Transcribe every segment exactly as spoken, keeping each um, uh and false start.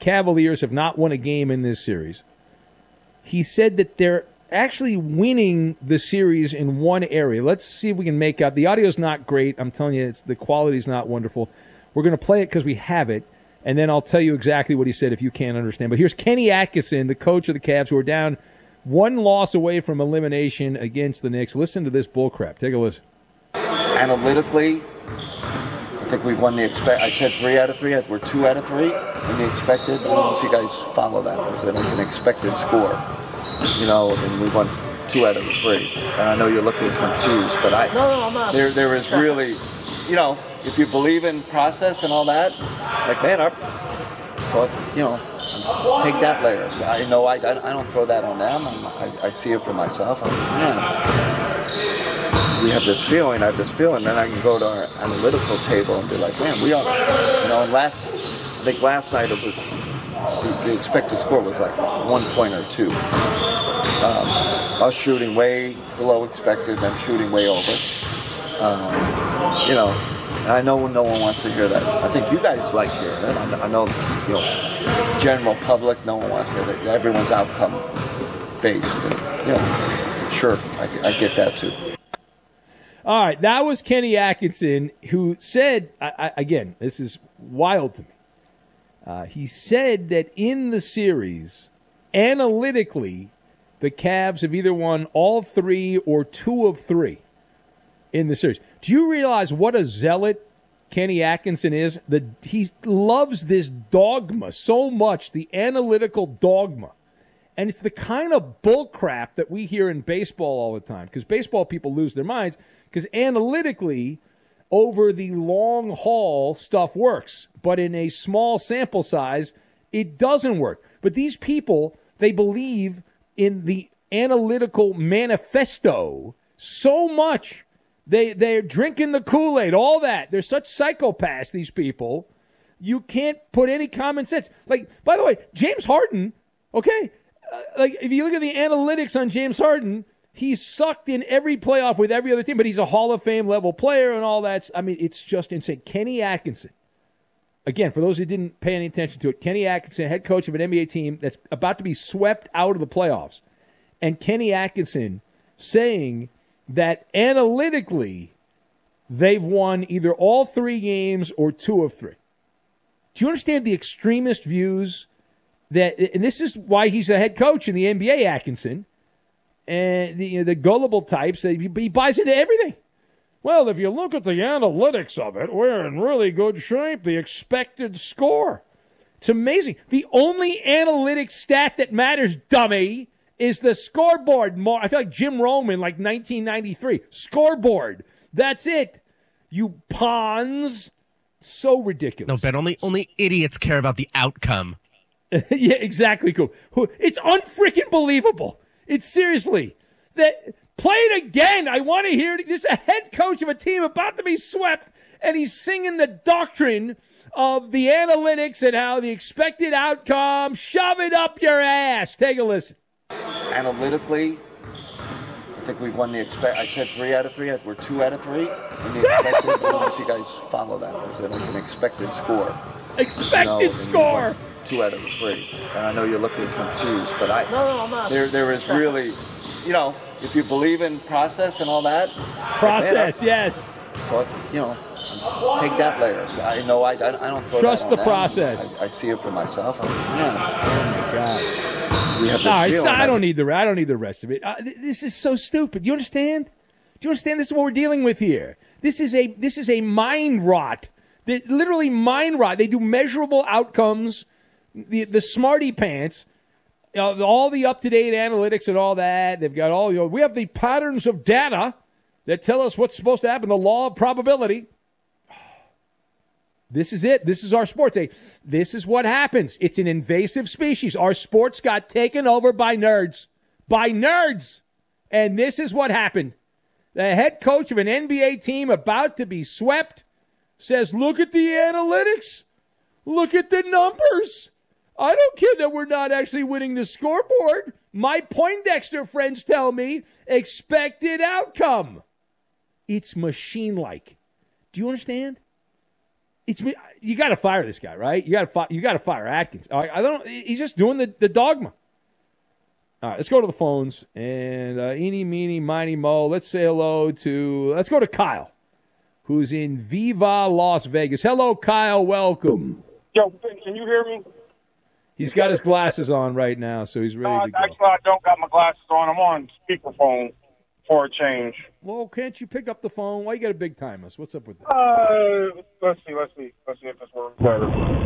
Cavaliers have not won a game in this series. He said that they're actually winning the series in one area. Let's see if we can make out. The audio's not great. I'm telling you, it's, the quality's not wonderful. We're going to play it because we have it, and then I'll tell you exactly what he said if you can't understand. But here's Kenny Atkinson, the coach of the Cavs, who are down one loss away from elimination against the Knicks. Listen to this bullcrap. Take a listen. Analytically, I think we've won the expect. I said three out of three. We're two out of three in the expected. I don't know if you guys follow that. Is that an expected score? You know, and we won two out of the three. And I know you're looking confused, but I no, no, I'm not. There, there is really, you know, if you believe in process and all that, like man, our, so you know, take that layer. I know I, I, I don't throw that on them. I'm, I, I see it for myself. I'm, man, we have this feeling. I have this feeling. Then I can go to our analytical table and be like, man, we are, you know. And last, I think last night it was. The expected score was like one point or two. Um, us shooting way below expected, them shooting way over. Um, you know, I know no one wants to hear that. I think you guys like hearing it. I know, you know, general public, no one wants to hear that. Everyone's outcome based. And, you know, sure, I, I get that too. All right, that was Kenny Atkinson, who said, I, I, again, this is wild to me. Uh, he said that in the series, analytically, the Cavs have either won all three or two of three in the series. Do you realize what a zealot Kenny Atkinson is? The, he loves this dogma so much, the analytical dogma. And it's the kind of bullcrap that we hear in baseball all the time, because baseball people lose their minds, because analytically, over the long haul, stuff works. But in a small sample size, it doesn't work. But these people, they believe in the analytical manifesto so much. They, they're drinking the Kool-Aid, all that. They're such psychopaths, these people. You can't put any common sense. Like, by the way, James Harden, okay, uh, like if you look at the analytics on James Harden, he's sucked in every playoff with every other team, but he's a Hall of Fame level player and all that. I mean, it's just insane. Kenny Atkinson, again, for those who didn't pay any attention to it, Kenny Atkinson, head coach of an N B A team that's about to be swept out of the playoffs. And Kenny Atkinson saying that analytically they've won either all three games or two of three. Do you understand the extremist views that, and this is why he's a head coach in the N B A, Atkinson, and the, you know, the gullible types, he buys into everything. Well, if you look at the analytics of it, we're in really good shape. The expected score. It's amazing. The only analytic stat that matters, dummy, is the scoreboard. I feel like Jim Rome in like nineteen ninety-three. Scoreboard. That's it. You pawns. So ridiculous. No, Ben, only, only idiots care about the outcome. Yeah, exactly. Cool. It's unfreaking believable. It's seriously. That play it again. I want to hear it. This is a head coach of a team about to be swept, and he's singing the doctrine of the analytics and how the expected outcome, shove it up your ass. Take a listen. Analytically, I think we've won the expect. I said three out of three. We're two out of three in the expected. I don't know if you guys follow that. Is that like an expected score? Expected you know, score. Two out of three. And I know you're looking confused, but I. No, no, I'm not. There, there is really, you know, if you believe in process and all that. Process, man, yes. So you know, take that layer. I know I, I, I don't throw trust that the on process. I, I see it for myself. I'm, yeah. Oh my God. We have this no, it's, feeling I don't need the I don't need the rest of it. Uh, th- this is so stupid. Do you understand? Do you understand? This is what we're dealing with here. This is a this is a mind rot. The, literally mind rot. They do measurable outcomes. The the smarty pants, uh, all the up to date analytics and all that. They've got all. You know, we have the patterns of data that tell us what's supposed to happen. The law of probability. This is it. This is our sports. This is what happens. It's an invasive species. Our sports got taken over by nerds. By nerds. And this is what happened. The head coach of an N B A team about to be swept says, look at the analytics. Look at the numbers. I don't care that we're not actually winning the scoreboard. My Poindexter friends tell me expected outcome. It's machine-like. Do you understand? it's you got to fire this guy, right? You got to fi- you got to fire Atkins. All right, I don't. He's just doing the, the dogma. All right, let's go to the phones and uh, eeny, meeny, miny, mo. Let's say hello to. Let's go to Kyle, who's in Viva Las Vegas. Hello, Kyle. Welcome. Yo, can you hear me? He's got his glasses on right now, so he's ready Uh, to go. actually, I don't got my glasses on. I'm on speakerphone for a change. Well, can't you pick up the phone? Why you got to big time us? What's up with that? Uh, let's see, let's see, let's see if this works better.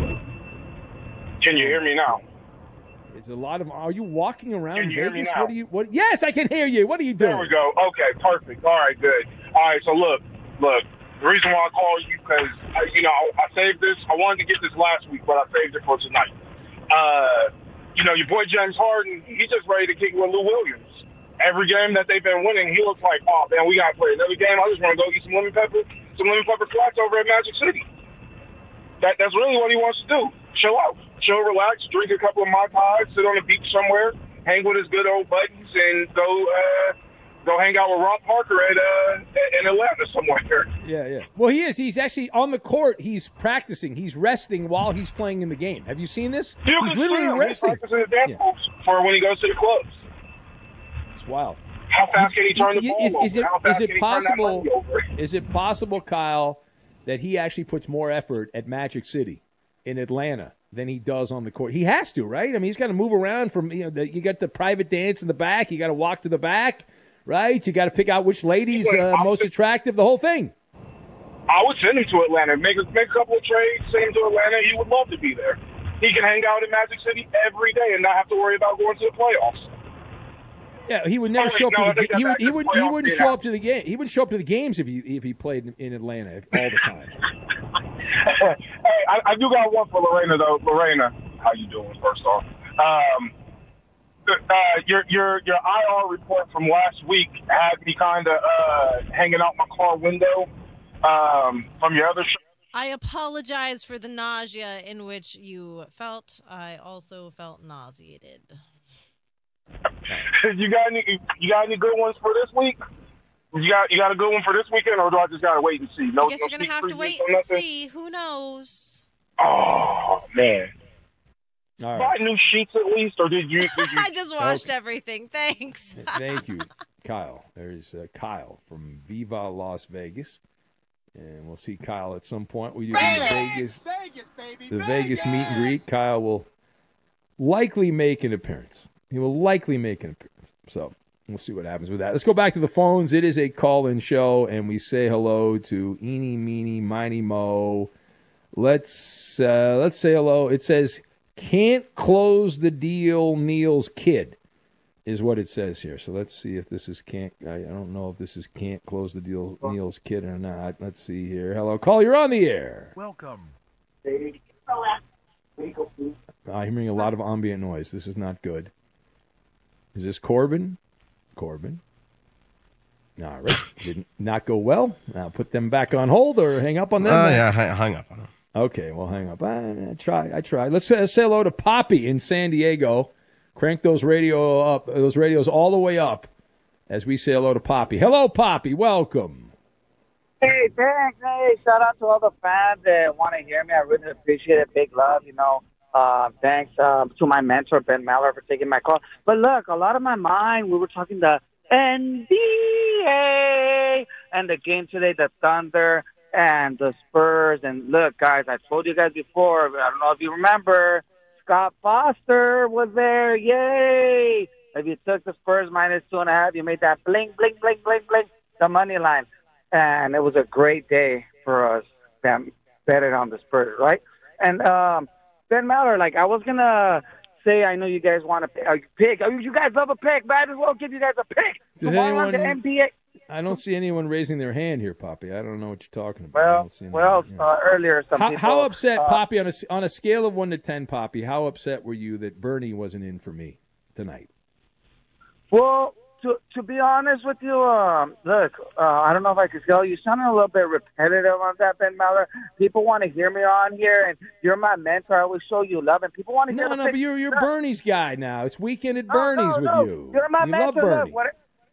Can you hear me now? It's a lot of. Are you walking around Can you hear me Vegas? now? What are you? What? Yes, I can hear you. What are you doing? There we go. Okay, perfect. All right, good. All right, so look, look. The reason why I called you because you know I saved this. I wanted to get this last week, but I saved it for tonight. Uh, you know, your boy James Harden, he's just ready to kick with Lou Williams. Every game that they've been winning, he looks like, oh man, we gotta play another game. I just want to go get some lemon pepper, some lemon pepper flats over at Magic City. That that's really what he wants to do. Chill out, chill, relax, drink a couple of Mai Tais, sit on the beach somewhere, hang with his good old buddies, and go uh, go hang out with Ron Parker at uh, in Atlanta somewhere. Yeah, yeah. Well, he is. He's actually on the court. He's practicing. He's resting while he's playing in the game. Have you seen this? You He's can literally see him. resting. He's practicing his dance Yeah. moves for when he goes to the clubs. It's wild. How fast can he turn the Is- ball is, over? is it How is fast it can he turn that possible? money over? Is it possible, Kyle, that he actually puts more effort at Magic City in Atlanta than he does on the court? He has to, right? I mean, he's got to move around from you know. The, you got the private dance in the back. You got to walk to the back, right? You got to pick out which lady's uh, most attractive. The whole thing. I would send him to Atlanta. Make a, make a couple of trades, send him to Atlanta. He would love to be there. He can hang out in Magic City every day and not have to worry about going to the playoffs. Yeah, he would never Oh, wait, show up no, I to the think game. He that's would. He actually would. He playoff wouldn't day show now. up to the game. He wouldn't show up to the games if he if he played in, in Atlanta if, all the time. Hey, I, I do got one for Lorena though. Lorena, how you doing? First off, um, uh, your your your I R report from last week had me kind of uh, hanging out my car window um, from your other show. I apologize for the nausea in which you felt. I also felt nauseated. You got any? You got any good ones for this week? You got you got a good one for this weekend, or do I just gotta wait and see? No, I guess no you're gonna sneak have to previews wait or and nothing? see. Who knows? Oh man! All Buy right. new sheets at least, or did you? Did you I just watched Okay. everything. Thanks. Thank you, Kyle. There's uh, Kyle from Viva Las Vegas. And we'll see Kyle at some point. We do the Vegas, Vegas, baby. the Vegas meet and greet. Kyle will likely make an appearance. He will likely make an appearance. So we'll see what happens with that. Let's go back to the phones. It is a call-in show, and we say hello to Eeny, Meeny, Miny, Mo. Let's uh, let's say hello. It says, can't close the deal, Neil's kid, is what it says here. So let's see if this is can't. I, I don't know if this is can't close the deal, Neil's kid or not. Let's see here. Hello, call. You're on the air. Welcome. I'm hearing a lot of ambient noise. This is not good. Is this Corbin? Corbin. All right. Did not go well. Now put them back on hold or hang up on them. Oh, now. yeah, I hung up on him. Okay, well, hang up. I, I try. I try. Let's uh, say hello to Poppy in San Diego. Crank those radio up, those radios all the way up as we say hello to Poppy. Hello, Poppy. Welcome. Hey, thanks. Hey, shout out to all the fans that want to hear me. I really appreciate it. Big love, you know. Uh, thanks um, to my mentor, Ben Maller, for taking my call. But look, a lot of my mind, we were talking the N B A and the game today, the Thunder and the Spurs. And look, guys, I told you guys before, I don't know if you remember, Scott Foster was there. Yay! If you took the Spurs minus two and a half, you made that bling, bling, bling, bling, bling, the money line. And it was a great day for us that betted on the Spurs, right? And um, Ben Maller, like, I was going to say, I know you guys want to pick. Uh, pick. Oh, you guys love a pick. Might as well give you guys a pick. Does Tomorrow on anyone- the N B A. I don't see anyone raising their hand here, Poppy. I don't know what you're talking about. I Well, don't see anyone, well, yeah. uh, earlier some How, people. how upset, uh, Poppy, on a, on a scale of one to ten, Poppy, how upset were you that Bernie wasn't in for me tonight? Well, to to be honest with you, um, look, uh, I don't know if I could tell you, sounding a little bit repetitive on that, Ben Maller. People want to hear me on here, and you're my mentor. I always show you love, and people want to hear No, the no, but you're, you're Look, Bernie's guy now. It's Weekend at no, Bernie's no, with no. you. You're my you mentor. love Bernie. Look, what,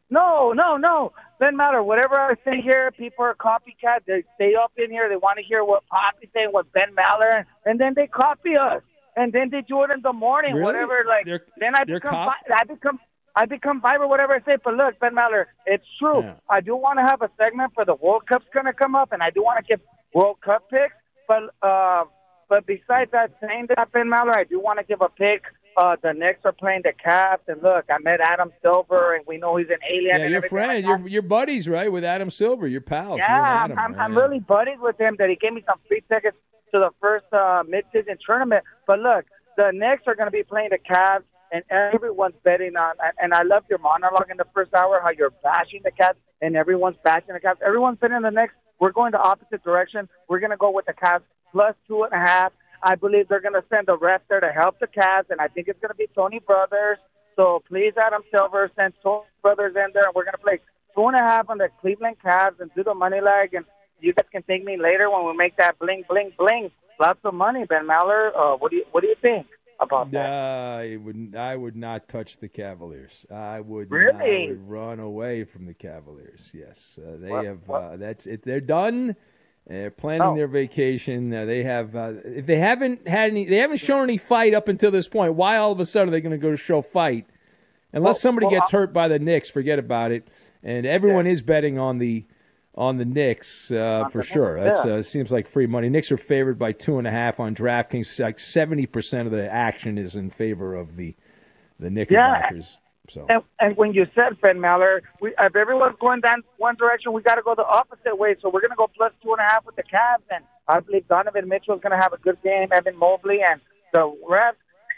No, no, no. Doesn't matter. Whatever I say here, people are copycats. They stay up in here. They want to hear what Poppy's saying, what Ben Maller, and then they copy us. And then they do it in the morning, Really? whatever. Like They're- then I they're become, cop- vi- I become, I become viral, whatever I say. But look, Ben Maller, it's true. Yeah. I do want to have a segment for the World Cup's going to come up, and I do want to give World Cup picks. But uh, but besides that, saying that, Ben Maller, I do want to give a pick. Uh, the Knicks are playing the Cavs, and look, I met Adam Silver, and we know he's an alien. Yeah, and your everything friend, like you're, you're buddies, right, with Adam Silver, your pals. you and Yeah, Adam, I'm, I'm, right? I'm really buddies with him that he gave me some free tickets to the first uh, mid-season tournament. But look, the Knicks are going to be playing the Cavs, and everyone's betting on. And I love your monologue in the first hour, how you're bashing the Cavs, and everyone's bashing the Cavs. Everyone's betting the Knicks. We're going the opposite direction. We're going to go with the Cavs plus two and a half. I believe they're going to send a ref there to help the Cavs, and I think it's going to be Tony Brothers. So please, Adam Silver, send Tony Brothers in there, and we're going to play two and a half on the Cleveland Cavs and do the money leg. And you guys can thank me later when we make that bling, bling, bling. Lots of money, Ben Maller. Uh, what do you What do you think about that? I would, I would not touch the Cavaliers. I would, Really? I would run away from the Cavaliers. Yes, uh, they What- have. what- Uh, that's it. They're done. They're planning Oh. their vacation. Uh, they have. Uh, if they haven't had any, they haven't shown any fight up until this point. Why all of a sudden are they going to go to show fight? Unless Well- somebody well, gets I- hurt by the Knicks, forget about it. And everyone Yeah. is betting on the on the Knicks uh, On for the sure. Knicks, That yeah. uh, seems like free money. Knicks are favored by two and a half on DraftKings. Like seventy percent of the action is in favor of the the Knickerbockers. So And, and when you said, Ben Maller, we, if everyone's going down one direction, we got to go the opposite way. So we're going to go plus two and a half with the Cavs. And I believe Donovan Mitchell's going to have a good game, Evan Mobley, and the refs.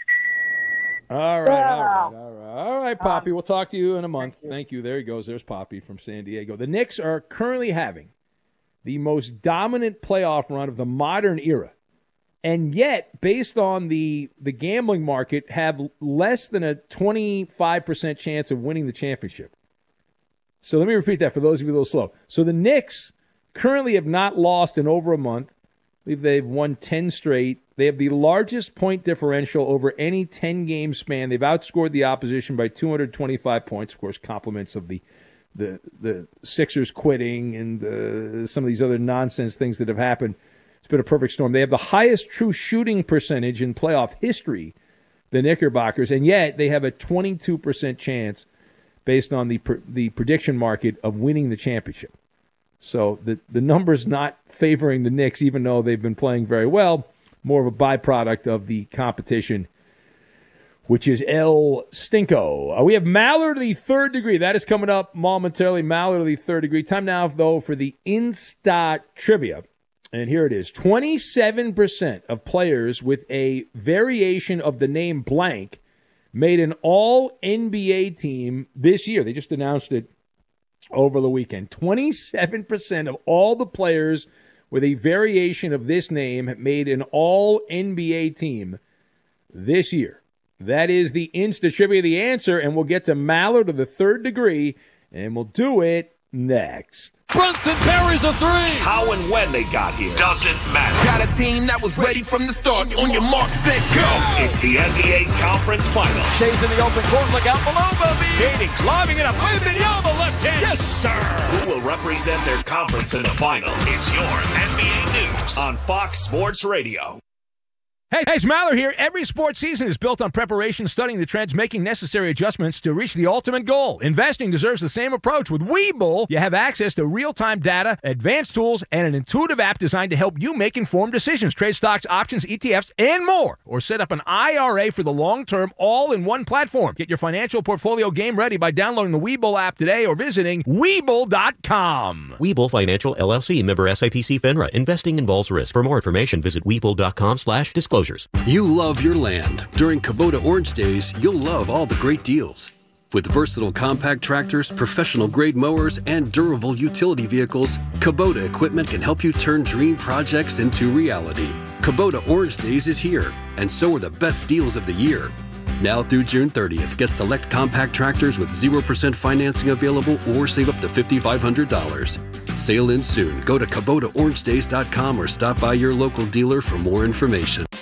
all right, Yeah. all right, all right, all right, Poppy. We'll talk to you in a month. Thank you. There he goes. There's Poppy from San Diego. The Knicks are currently having the most dominant playoff run of the modern era. And yet, based on the the gambling market, have less than a twenty-five percent chance of winning the championship. So let me repeat that for those of you a little slow. So the Knicks currently have not lost in over a month. I believe they've won ten straight. They have the largest point differential over any ten-game span. They've outscored the opposition by two hundred twenty-five points. Of course, compliments of the the the Sixers quitting and uh, some of these other nonsense things that have happened. It's been a perfect storm. They have the highest true shooting percentage in playoff history, the Knickerbockers, and yet they have a twenty-two percent chance based on the the prediction market of winning the championship. So the, the number's not favoring the Knicks, even though they've been playing very well. More of a byproduct of the competition, which is El Stinko. Uh, we have Maller to the third degree. That is coming up momentarily. Maller to the third degree. Time now, though, for the Insta Trivia. And here it is. twenty-seven percent of players with a variation of the name blank made an all N B A team this year. They just announced it over the weekend. twenty-seven percent of all the players with a variation of this name made an all N B A team this year. That is the Insta Trivia, the answer, and we'll get to Maller to the third degree, and we'll do it next. Brunson parries a three. How and when they got here doesn't matter. Got a team that was ready from the start. On your mark, set, go. It's the N B A Conference Finals. Stays in the open court. Look out below, Bobby. Dating, lobbing it up. Wembanyama left hand. Yes, sir. Who will represent their conference in the finals? It's your N B A News on Fox Sports Radio. Hey, hey, it's Maller here. Every sports season is built on preparation, studying the trends, making necessary adjustments to reach the ultimate goal. Investing deserves the same approach. With Webull, you have access to real-time data, advanced tools, and an intuitive app designed to help you make informed decisions. Trade stocks, options, E T Fs, and more. Or set up an I R A for the long term, all in one platform. Get your financial portfolio game ready by downloading the Webull app today or visiting Webull dot com. Webull Financial, L L C, member S I P C FINRA. Investing involves risk. For more information, visit Webull dot com slash disclosures. You love your land. During Kubota Orange Days, you'll love all the great deals. With versatile compact tractors, professional-grade mowers, and durable utility vehicles, Kubota equipment can help you turn dream projects into reality. Kubota Orange Days is here, and so are the best deals of the year. Now through June thirtieth, get select compact tractors with zero percent financing available or save up to five thousand five hundred dollars. Sale ends soon. Go to Kubota Orange Days dot com or stop by your local dealer for more information.